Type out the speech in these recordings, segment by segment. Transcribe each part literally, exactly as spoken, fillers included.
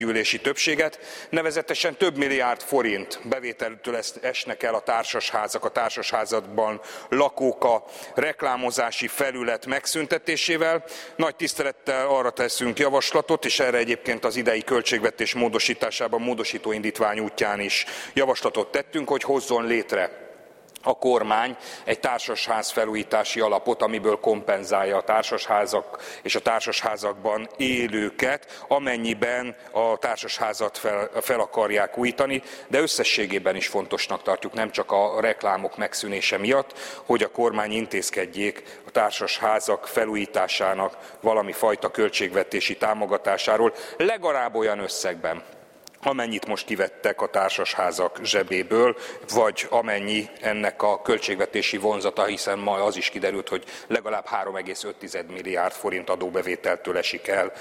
gyűlési többséget, nevezetesen több milliárd forint bevételtől esnek el a társasházak, a társasházakban lakók a reklámozási felület megszüntetésével. Nagy tisztelettel arra teszünk javaslatot, és erre egyébként az idei költségvetés módosításában módosító indítvány útján is javaslatot tettünk, hogy hozzon létre a kormány egy társasház felújítási alapot, amiből kompenzálja a társasházak és a társasházakban élőket, amennyiben a társasházat fel, fel akarják újítani, de összességében is fontosnak tartjuk, nem csak a reklámok megszűnése miatt, hogy a kormány intézkedjék a társasházak felújításának valami fajta költségvetési támogatásáról, legalább olyan összegben, amennyit most kivettek a társasházak zsebéből, vagy amennyi ennek a költségvetési vonzata, hiszen ma az is kiderült, hogy legalább három egész öt milliárd forint adóbevételtől esik el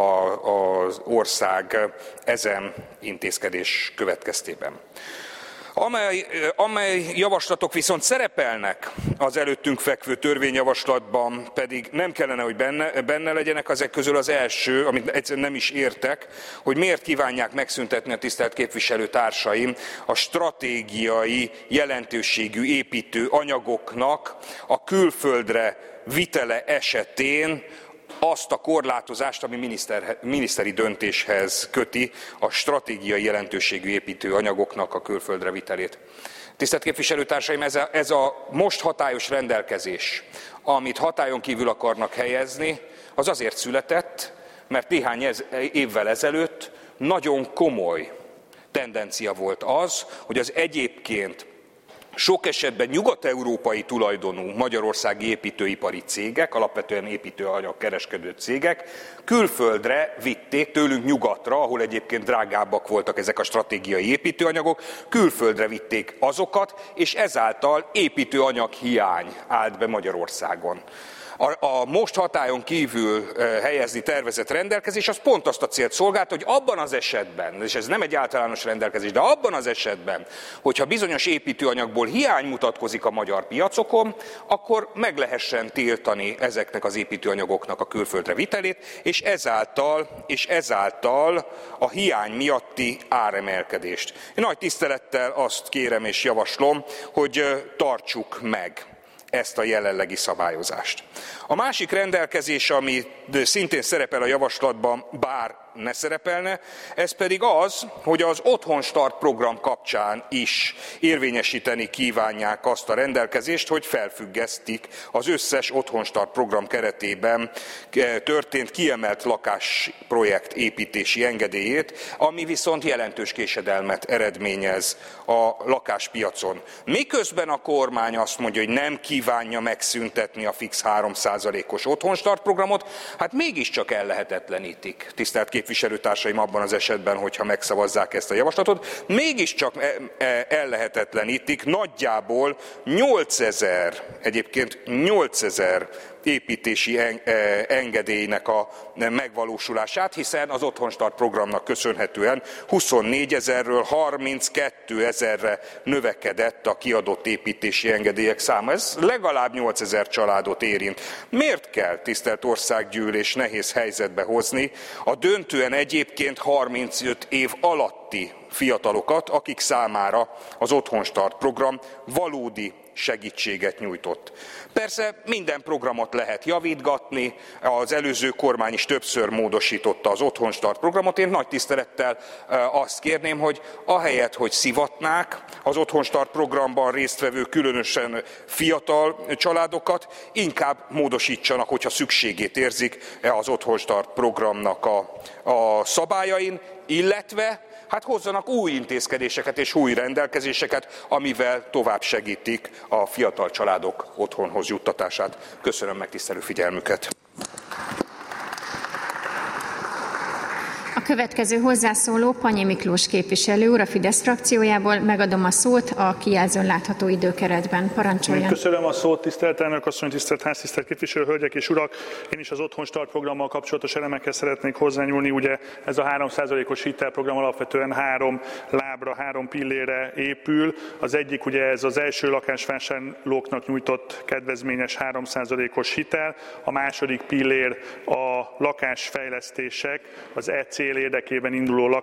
az ország ezen intézkedés következtében. Amely, amely javaslatok viszont szerepelnek az előttünk fekvő törvényjavaslatban, pedig nem kellene, hogy benne, benne legyenek, ezek közül az első, amit egyszerűen nem is értek, hogy miért kívánják megszüntetni a tisztelt képviselőtársaim a stratégiai jelentőségű építő anyagoknak a külföldre vitele esetén azt a korlátozást, ami miniszter, miniszteri döntéshez köti a stratégiai jelentőségű építőanyagoknak a külföldre vitelét. Tisztelt képviselőtársaim, ez a, ez a most hatályos rendelkezés, amit hatályon kívül akarnak helyezni, az azért született, mert néhány évvel ezelőtt nagyon komoly tendencia volt az, hogy az egyébként sok esetben nyugat-európai tulajdonú magyarországi építőipari cégek, alapvetően építőanyagkereskedő cégek külföldre vitték, tőlünk nyugatra, ahol egyébként drágábbak voltak ezek a stratégiai építőanyagok, külföldre vitték azokat, és ezáltal építőanyag hiány állt be Magyarországon. A, a most hatályon kívül helyezni tervezett rendelkezés az pont azt a célt szolgálta, hogy abban az esetben, és ez nem egy általános rendelkezés, de abban az esetben, hogyha bizonyos építőanyagból hiány mutatkozik a magyar piacokon, akkor meg lehessen tiltani ezeknek az építőanyagoknak a külföldre vitelét, és ezáltal, és ezáltal a hiány miatti áremelkedést. Én nagy tisztelettel azt kérem és javaslom, hogy tartsuk meg ezt a jelenlegi szabályozást. A másik rendelkezés, ami szintén szerepel a javaslatban, bár ne szerepelne, ez pedig az, hogy az Otthon Start program kapcsán is érvényesíteni kívánják azt a rendelkezést, hogy felfüggesztik az összes Otthon Start program keretében történt kiemelt lakásprojekt építési engedélyét, ami viszont jelentős késedelmet eredményez a lakáspiacon. Miközben a kormány azt mondja, hogy nem kívánja megszüntetni a fix három százalékos Otthon Start programot, hát mégiscsak ellehetetlenítik, tisztelt képviselőtársaim, abban az esetben, hogyha megszavazzák ezt a javaslatot, mégiscsak ellehetetlenítik nagyjából nyolcezer, egyébként nyolcezer építési engedélynek a megvalósulását, hiszen az Otthon Start programnak köszönhetően huszonnégyezerből harminckétezerre növekedett a kiadott építési engedélyek száma. Ez legalább nyolcezer családot érint. Miért kell, tisztelt Országgyűlés, nehéz helyzetbe hozni a döntően egyébként harmincöt év alatti fiatalokat, akik számára az Otthon Start program valódi segítséget nyújtott. Persze minden programot lehet javítgatni, az előző kormány is többször módosította az Otthon Start programot. Én nagy tisztelettel azt kérném, hogy ahelyett, hogy szivatnák az Otthon Start programban résztvevő különösen fiatal családokat, inkább módosítsanak, hogyha szükségét érzik az Otthon Start programnak a, a szabályain, illetve hát hozzanak új intézkedéseket és új rendelkezéseket, amivel tovább segítik a fiatal családok otthonhoz juttatását. Köszönöm megtisztelő figyelmüket. A következő hozzászóló Pannyi Miklós képviselő úr a Fidesz frakciójából. Megadom a szót a kijelzőn látható időkeretben. Parancsoljon. Köszönöm a szót, tisztelt elnök asszony, tisztelt ház, tisztelt képviselő, hölgyek és urak. Én is az Otthon Start programmal kapcsolatos elemekhez szeretnék hozzányúlni. Ugye ez a három százalékos hitelprogram alapvetően három lábra, három pillére épül. Az egyik ugye ez az első lakásvásárlóknak nyújtott kedvezményes három százalékos hitel. A második pillér a lakásfejlesztések, az e cé cél érdekében induló